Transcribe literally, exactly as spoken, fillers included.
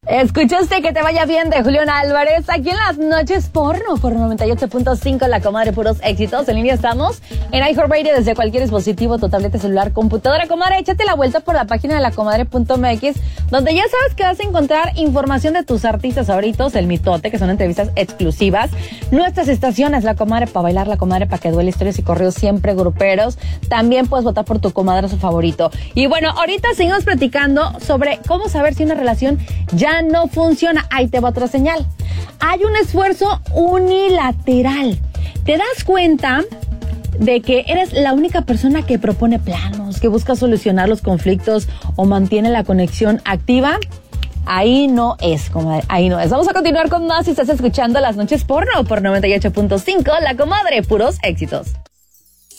Escuchaste Que te vaya bien de Julián Álvarez aquí en Las Noches Porno por noventa y ocho punto cinco, La Comadre, puros éxitos. En línea estamos en iHeartRadio desde cualquier dispositivo, tu tableta, celular, computadora. Comadre, échate la vuelta por la página de lacomadre punto m x, donde ya sabes que vas a encontrar información de tus artistas favoritos, el mitote, que son entrevistas exclusivas, nuestras estaciones, La Comadre para bailar, La Comadre para que duele, historias y correos siempre gruperos. También puedes votar por tu comadrazo favorito. Y bueno, ahorita seguimos platicando sobre cómo saber si una relación ya no funciona. Ahí te va otra señal. Hay un esfuerzo unilateral. ¿Te das cuenta de que eres la única persona que propone planos, que busca solucionar los conflictos o mantiene la conexión activa? Ahí no es, comadre, ahí no es. Vamos a continuar con más si estás escuchando Las Noches Porno por noventa y ocho punto cinco, La Comadre, puros éxitos.